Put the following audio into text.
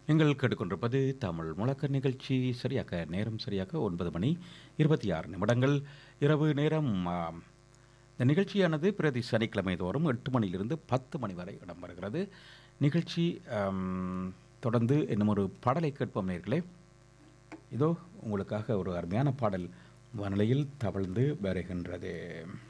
நீங்கள் கேட்டுக்கொண்டிருப்பது தமிழ் முழக்க நிகழ்ச்சி. சரியாக நேரம் சரியாக 9 மணி 26 நிமிடங்கள் இரவு நேரம். இந்த நிகழ்ச்சியானது பிரதி சனிக்கிழமை தோறும் 8 மணியிலிருந்து 10 மணி வரை இடம்பெறுகிறது. நிகழ்ச்சி தொடர்ந்து இன்னும் ஒரு பாடலை கேட்போம் நேர்களே. இதோ உங்களுக்காக ஒரு அருமையான பாடல் வானிலையில் தவழ்ந்து வருகின்றது.